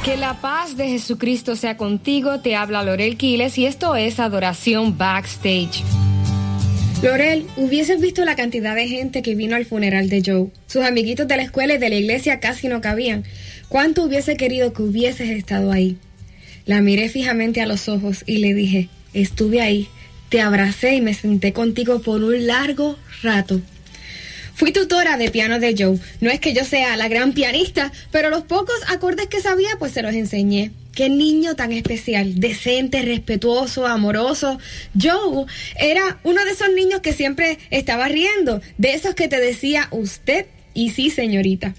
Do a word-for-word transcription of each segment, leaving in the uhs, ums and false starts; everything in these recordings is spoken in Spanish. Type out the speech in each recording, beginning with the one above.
Que la paz de Jesucristo sea contigo, te habla Lorel Quiles y esto es Adoración Backstage. Lorel, hubieses visto la cantidad de gente que vino al funeral de Joe. Sus amiguitos de la escuela y de la iglesia casi no cabían. ¿Cuánto hubiese querido que hubieses estado ahí? La miré fijamente a los ojos y le dije, estuve ahí, te abracé y me senté contigo por un largo rato. Fui tutora de piano de Joe. No es que yo sea la gran pianista, pero los pocos acordes que sabía, pues se los enseñé. Qué niño tan especial, decente, respetuoso, amoroso. Joe era uno de esos niños que siempre estaba riendo, de esos que te decía usted y sí, señorita.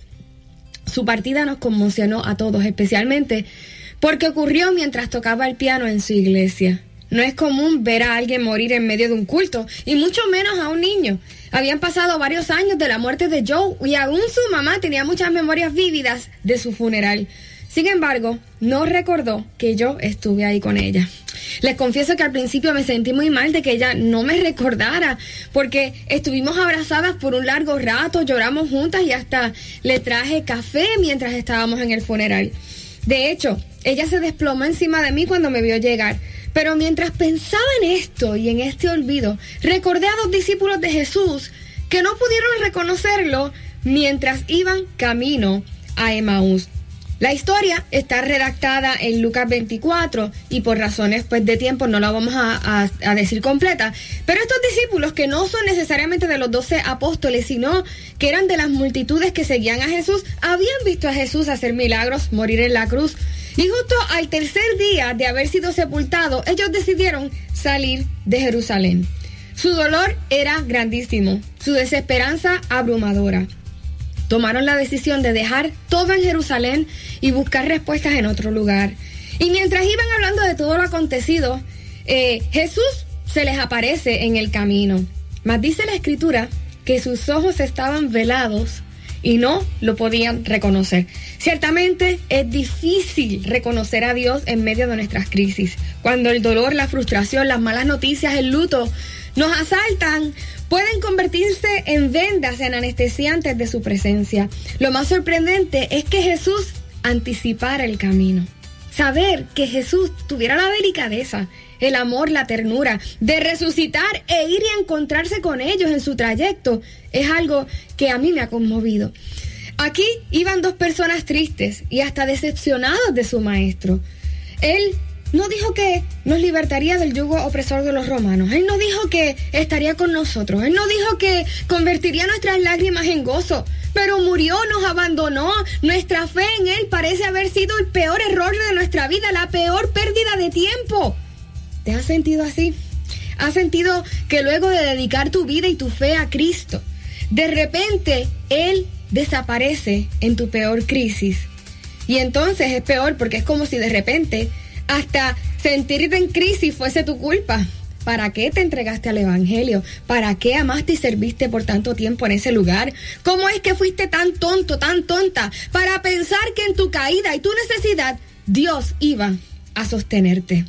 Su partida nos conmocionó a todos, especialmente porque ocurrió mientras tocaba el piano en su iglesia. No es común ver a alguien morir en medio de un culto, y mucho menos a un niño. Habían pasado varios años de la muerte de Joe y aún su mamá tenía muchas memorias vívidas de su funeral. Sin embargo, no recordó que yo estuve ahí con ella. Les confieso que al principio me sentí muy mal de que ella no me recordara, porque estuvimos abrazadas por un largo rato, lloramos juntas y hasta le traje café mientras estábamos en el funeral. De hecho, ella se desplomó encima de mí cuando me vio llegar. Pero mientras pensaba en esto y en este olvido, recordé a dos discípulos de Jesús que no pudieron reconocerlo mientras iban camino a Emaús. La historia está redactada en Lucas veinticuatro y por razones pues de tiempo no la vamos a, a, a decir completa. Pero estos discípulos, que no son necesariamente de los doce apóstoles, sino que eran de las multitudes que seguían a Jesús, habían visto a Jesús hacer milagros, morir en la cruz. Y justo al tercer día de haber sido sepultado, ellos decidieron salir de Jerusalén. Su dolor era grandísimo, su desesperanza abrumadora. Tomaron la decisión de dejar todo en Jerusalén y buscar respuestas en otro lugar. Y mientras iban hablando de todo lo acontecido, eh, Jesús se les aparece en el camino. Mas dice la Escritura que sus ojos estaban velados y no lo podían reconocer. Ciertamente es difícil reconocer a Dios en medio de nuestras crisis. Cuando el dolor, la frustración, las malas noticias, el luto nos asaltan, pueden convertirse en vendas, en anestesiantes de su presencia. Lo más sorprendente es que Jesús anticipara el camino. Saber que Jesús tuviera la delicadeza, el amor, la ternura de resucitar e ir y encontrarse con ellos en su trayecto es algo que a mí me ha conmovido. Aquí iban dos personas tristes y hasta decepcionados de su maestro. Él no dijo que nos libertaría del yugo opresor de los romanos. Él no dijo que estaría con nosotros. Él no dijo que convertiría nuestras lágrimas en gozo. Pero murió, nos abandonó. Nuestra fe en Él parece haber sido el peor error de nuestra vida, la peor pérdida de tiempo. ¿Te has sentido así? ¿Has sentido que luego de dedicar tu vida y tu fe a Cristo, de repente Él desaparece en tu peor crisis? Y entonces es peor porque es como si de repente hasta sentirte en crisis fuese tu culpa. ¿Para qué te entregaste al Evangelio? ¿Para qué amaste y serviste por tanto tiempo en ese lugar? ¿Cómo es que fuiste tan tonto, tan tonta, para pensar que en tu caída y tu necesidad Dios iba a sostenerte?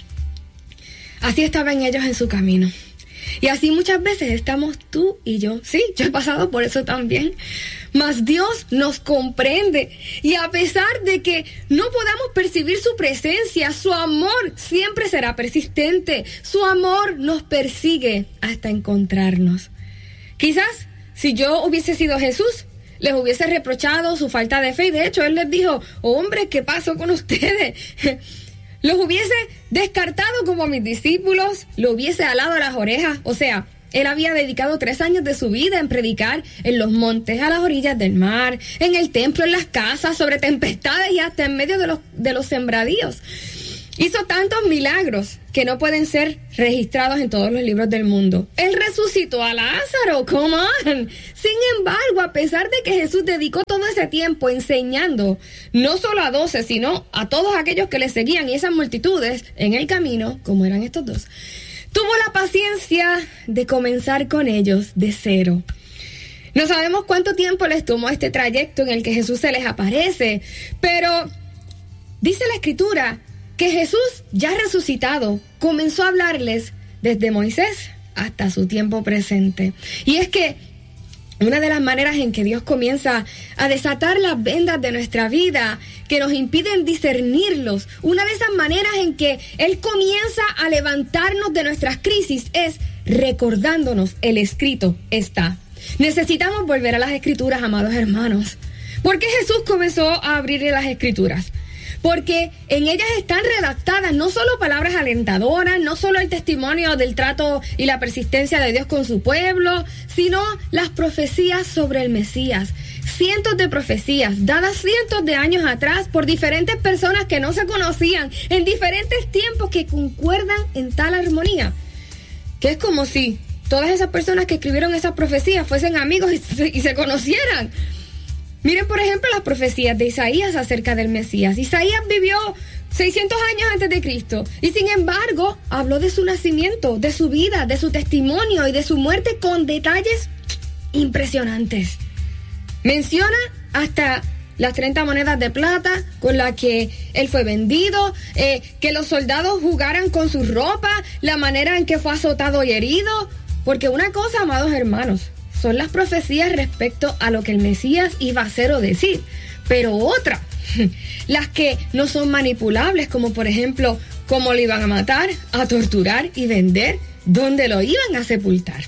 Así estaban ellos en su camino. Y así muchas veces estamos tú y yo. Sí, yo he pasado por eso también. Mas Dios nos comprende. Y a pesar de que no podamos percibir su presencia, su amor siempre será persistente. Su amor nos persigue hasta encontrarnos. Quizás si yo hubiese sido Jesús, les hubiese reprochado su falta de fe. Y de hecho, Él les dijo, hombre, ¿qué pasó con ustedes? Los hubiese descartado como a mis discípulos, lo hubiese alado a las orejas. O sea, Él había dedicado tres años de su vida en predicar en los montes, a las orillas del mar, en el templo, en las casas, sobre tempestades y hasta en medio de los, de los sembradíos. Hizo tantos milagros que no pueden ser registrados en todos los libros del mundo. Él resucitó a Lázaro, come on. Sin embargo, a pesar de que Jesús dedicó todo ese tiempo enseñando, no solo a doce, sino a todos aquellos que le seguían y esas multitudes en el camino, como eran estos dos, tuvo la paciencia de comenzar con ellos de cero. No sabemos cuánto tiempo les tomó este trayecto en el que Jesús se les aparece, pero dice la Escritura que Jesús, ya resucitado, comenzó a hablarles desde Moisés hasta su tiempo presente. Y es que Una de las maneras en que Dios comienza a desatar las vendas de nuestra vida que nos impiden discernirlos, una de esas maneras en que Él comienza a levantarnos de nuestras crisis es recordándonos el escrito está. Necesitamos volver a las Escrituras, amados hermanos. ¿Por qué Jesús comenzó a abrir las Escrituras? Porque en ellas están redactadas no solo palabras alentadoras, no solo el testimonio del trato y la persistencia de Dios con su pueblo, sino las profecías sobre el Mesías. Cientos de profecías dadas cientos de años atrás por diferentes personas que no se conocían en diferentes tiempos que concuerdan en tal armonía, que es como si todas esas personas que escribieron esas profecías fuesen amigos y se, y se conocieran. Miren, por ejemplo, las profecías de Isaías acerca del Mesías. Isaías vivió seiscientos años antes de Cristo y sin embargo habló de su nacimiento, de su vida, de su testimonio y de su muerte con detalles impresionantes. Menciona hasta las treinta monedas de plata con las que él fue vendido, eh, que los soldados jugaran con su ropa, la manera en que fue azotado y herido. Porque una cosa, amados hermanos, son las profecías respecto a lo que el Mesías iba a hacer o decir, pero otra, las que no son manipulables, como por ejemplo, cómo lo iban a matar, a torturar y vender, dónde lo iban a sepultar.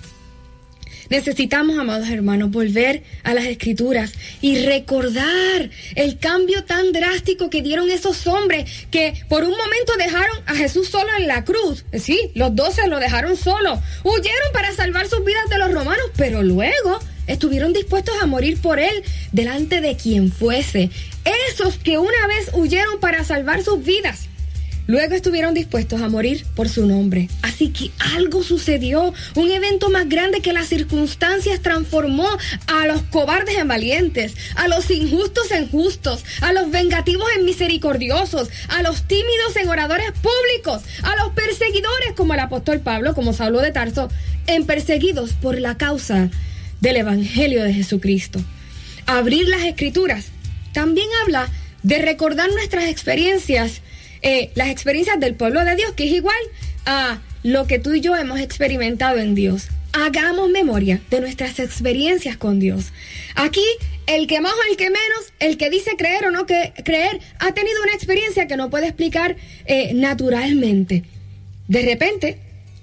Necesitamos, amados hermanos, volver a las Escrituras y recordar el cambio tan drástico que dieron esos hombres que por un momento dejaron a Jesús solo en la cruz. Sí, los doce lo dejaron solo. Huyeron para salvar sus vidas de los romanos, pero luego estuvieron dispuestos a morir por él delante de quien fuese. Esos que una vez huyeron para salvar sus vidas, luego estuvieron dispuestos a morir por su nombre. Así que algo sucedió, un evento más grande que las circunstancias transformó a los cobardes en valientes, a los injustos en justos, a los vengativos en misericordiosos, a los tímidos en oradores públicos, a los perseguidores como el apóstol Pablo, como Saulo de Tarso, en perseguidos por la causa del Evangelio de Jesucristo. Abrir las Escrituras también habla de recordar nuestras experiencias, Eh, las experiencias del pueblo de Dios, que es igual a lo que tú y yo hemos experimentado en Dios. Hagamos memoria de nuestras experiencias con Dios. Aquí, el que más o el que menos, el que dice creer o no que creer, ha tenido una experiencia que no puede explicar eh, naturalmente. De repente,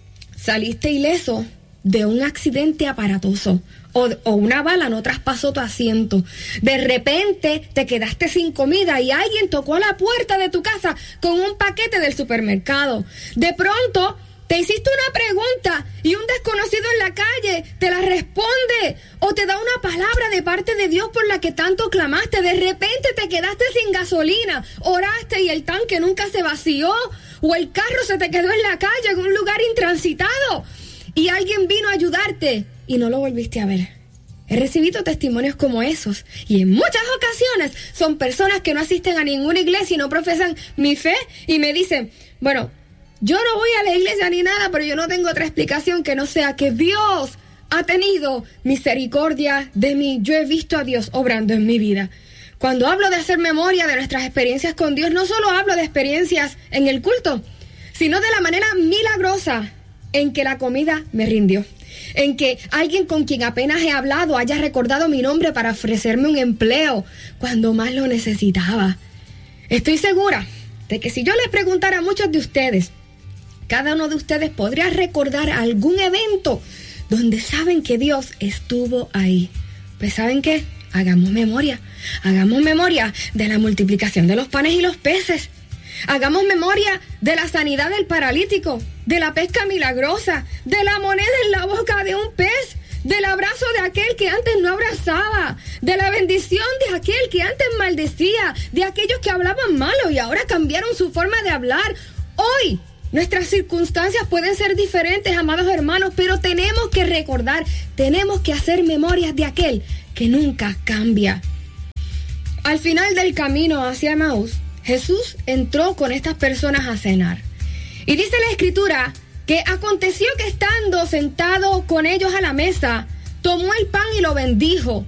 saliste ileso de un accidente aparatoso. O, o una bala no traspasó tu asiento. De repente te quedaste sin comida y alguien tocó a la puerta de tu casa con un paquete del supermercado. De pronto te hiciste una pregunta y un desconocido en la calle te la responde o te da una palabra de parte de Dios por la que tanto clamaste. De repente te quedaste sin gasolina, oraste y el tanque nunca se vació, o el carro se te quedó en la calle en un lugar intransitado y alguien vino a ayudarte y no lo volviste a ver. He recibido testimonios como esos y en muchas ocasiones son personas que no asisten a ninguna iglesia y no profesan mi fe y me dicen, bueno, yo no voy a la iglesia ni nada, pero yo no tengo otra explicación que no sea que Dios ha tenido misericordia de mí. Yo he visto a Dios obrando en mi vida. Cuando hablo de hacer memoria de nuestras experiencias con Dios, no solo hablo de experiencias en el culto, sino de la manera milagrosa en que la comida me rindió, en que alguien con quien apenas he hablado haya recordado mi nombre para ofrecerme un empleo cuando más lo necesitaba. Estoy segura de que si yo les preguntara a muchos de ustedes, cada uno de ustedes podría recordar algún evento donde saben que Dios estuvo ahí. Pues ¿saben qué? Hagamos memoria. Hagamos memoria de la multiplicación de los panes y los peces. Hagamos memoria de la sanidad del paralítico, de la pesca milagrosa, de la moneda en la boca de un pez, del abrazo de aquel que antes no abrazaba, de la bendición de aquel que antes maldecía, de aquellos que hablaban malo y ahora cambiaron su forma de hablar. Hoy nuestras circunstancias pueden ser diferentes, amados hermanos, pero tenemos que recordar, tenemos que hacer memorias de aquel que nunca cambia. Al final del camino hacia Emaús, Jesús entró con estas personas a cenar. Y dice la Escritura que aconteció que estando sentado con ellos a la mesa, tomó el pan y lo bendijo.